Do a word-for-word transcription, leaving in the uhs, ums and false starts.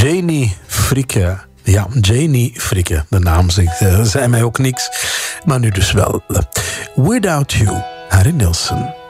Janie Fricke. Ja, Janie Fricke. De naam zegt, uh, zei mij ook niks. Maar nu dus wel. Without You, Harry Nilsson.